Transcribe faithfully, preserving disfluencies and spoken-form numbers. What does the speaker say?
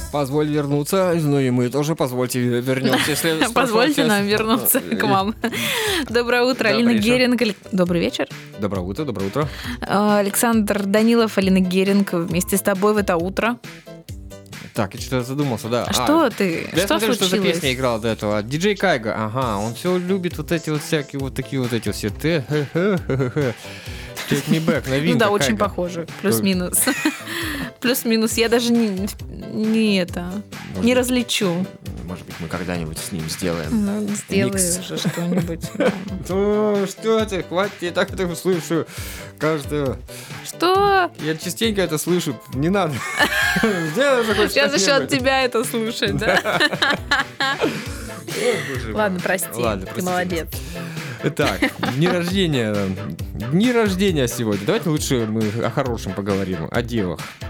Позволь вернуться, ну и мы тоже позвольте вернемся. если с Позвольте прошлого нам части- вернуться Э, к вам. Доброе утро, Добрый Алина вечер. Геринг. Алек- Добрый вечер. Доброе утро, доброе утро. А, Александр Данилов, Алина Геринг вместе с тобой в это утро. Так, я что-то задумался, да. А что ты? Да я Что смотрю, что за случилось? песня играла до этого. Диджей Кайга, ага, он все любит вот эти вот всякие вот такие вот эти все. Т, х, х, х, х. Take me back, новинка. Ну да, очень Кайга. похоже. Плюс-минус. Плюс-минус. Я даже не, не это, Может не быть, различу. Может быть, мы когда-нибудь с ним сделаем. Ну, сделай Микс. уже что-нибудь. Ну, что ты, хватит, я так это слышу каждую... Что? Я частенько это слышу, не надо. Сделай уже хоть Сейчас еще от что-нибудь. тебя это слушать, да? О, боже мой. Ладно, прости. Ладно, Ты простите. молодец. Так, дни рождения. Дни рождения сегодня. Давайте лучше мы о хорошем поговорим, о девах.